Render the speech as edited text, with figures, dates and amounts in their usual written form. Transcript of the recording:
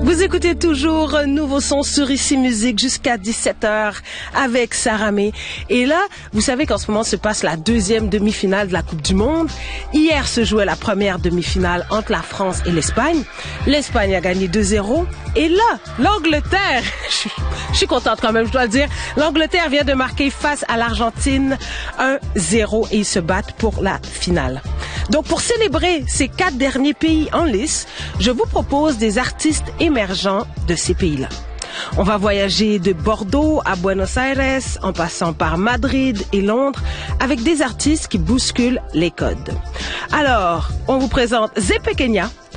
Vous écoutez toujours Nouveau Son sur Ici Musique jusqu'à 17h avec Sarah May. Et là, vous savez qu'en ce moment se passe la deuxième demi-finale de la Coupe du Monde. Hier se jouait la première demi-finale entre la France et l'Espagne. L'Espagne a gagné 2-0. Et là, l'Angleterre, je suis contente quand même, je dois le dire, l'Angleterre vient de marquer face à l'Argentine 1-0 et ils se battent pour la finale. Donc, pour célébrer ces 4 derniers pays en lice, je vous propose des artistes émergents de ces pays-là. On va voyager de Bordeaux à Buenos Aires, en passant par Madrid et Londres, avec des artistes qui bousculent les codes. Alors, on vous présente Zé Pequeña,